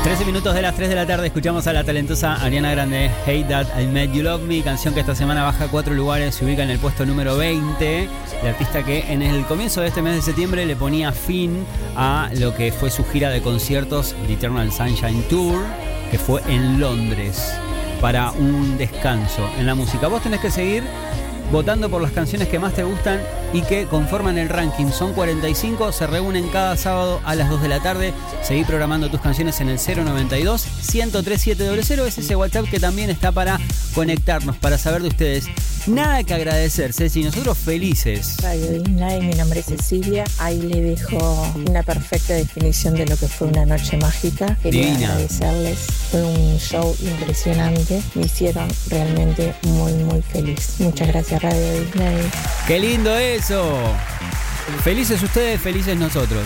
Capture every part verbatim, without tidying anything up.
trece minutos de las tres de la tarde escuchamos a la talentosa Ariana Grande, Hate That I Made You Love Me, canción que esta semana baja cuatro lugares, se ubica en el puesto número veinte. El artista que en el comienzo de este mes de septiembre le ponía fin a lo que fue su gira de conciertos, The Eternal Sunshine Tour, que fue en Londres, para un descanso en la música. Vos tenés que seguir votando por las canciones que más te gustan y que conforman el ranking. Son cuarenta y cinco, se reúnen cada sábado a las dos de la tarde. Seguí programando tus canciones en el cero noventa y dos, ciento tres siete cero cero. Es ese WhatsApp que también está para conectarnos, para saber de ustedes. Nada que agradecer, Ceci, nosotros felices. Radio Disney, mi nombre es Cecilia. Ahí le dejo una perfecta definición de lo que fue una noche mágica. Quería Divina. agradecerles. Fue un show impresionante. Me hicieron realmente muy, muy feliz. Muchas gracias, Radio Disney. ¡Qué lindo eso! Felices ustedes, felices nosotros.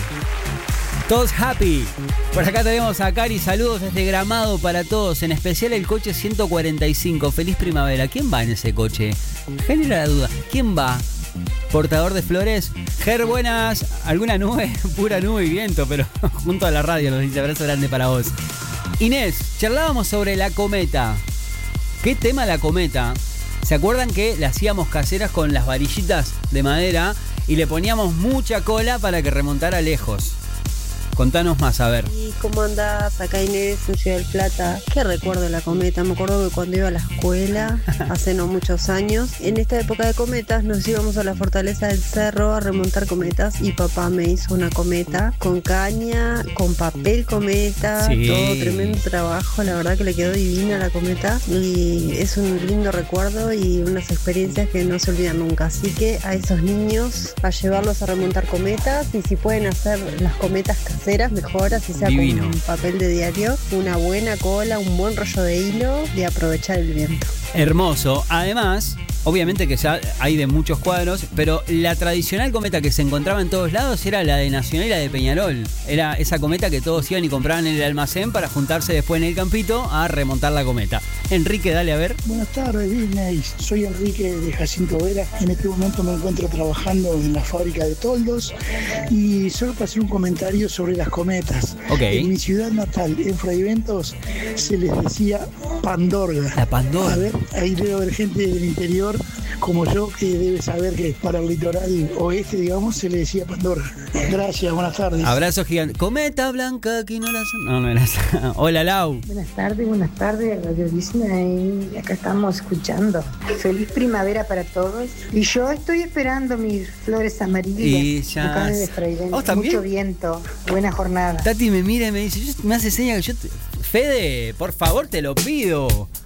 Todos happy. Por acá tenemos a Cari, saludos desde Gramado para todos, en especial el coche ciento cuarenta y cinco. Feliz primavera. ¿Quién va en ese coche? Genera la duda. ¿Quién va? Portador de flores. Ger, buenas. ¿Alguna nube? Pura nube y viento, pero junto a la radio nos dice abrazo grande para vos. Inés, charlábamos sobre la cometa. ¿Qué tema la cometa? ¿Se acuerdan que la hacíamos caseras con las varillitas de madera y le poníamos mucha cola para que remontara lejos? Contanos más, a ver. ¿Y cómo andás? Acá Inés, en Ciudad del Plata. ¿Qué recuerdo de la cometa? Me acuerdo que cuando iba a la escuela, hace no muchos años, en esta época de cometas nos íbamos a la Fortaleza del Cerro a remontar cometas y papá me hizo una cometa con caña, con papel cometa, Sí. todo tremendo trabajo. La verdad que le quedó divina la cometa y es un lindo recuerdo y unas experiencias que no se olvidan nunca. Así que a esos niños, a llevarlos a remontar cometas y si pueden hacer las cometas caseras, mejor, así sea Divino. con papel de diario, una buena cola, un buen rollo de hilo y aprovechar el viento. Hermoso. Además, obviamente que ya hay de muchos cuadros, pero la tradicional cometa que se encontraba en todos lados era la de Nacional y la de Peñarol. Era esa cometa que todos iban y compraban en el almacén para juntarse después en el campito a remontar la cometa. Enrique, dale a ver. Buenas tardes, Disney. Soy Enrique de Jacinto Vera. En este momento me encuentro trabajando en la fábrica de toldos y solo para hacer un comentario sobre las cometas. Ok. En mi ciudad natal, en Fraiventos, se les decía pandorga. La Pandora. A ver, ahí debe haber gente del interior como yo que debe saber que para el litoral oeste, digamos, se le decía pandorga. Gracias, buenas tardes. Abrazo gigante. Cometa blanca, aquí no la... No, no era esa. Hola, Lau. Buenas tardes, buenas tardes, Radio Disney. Acá estamos escuchando. Feliz primavera para todos. Y yo estoy esperando mis flores amarillas. Y ya- Acá desde Fraiventos. ¿Vos también? Mucho viento. Buena jornada. Tati me mira y me dice, yo- me hace señas que yo... te- Fede, por favor, te lo pido.